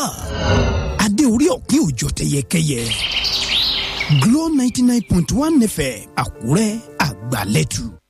adé orí ọ̀kín òjò tẹyẹkẹyẹ. Glo 99.1 FM Àkúrẹ́ àgbàlẹ́tù.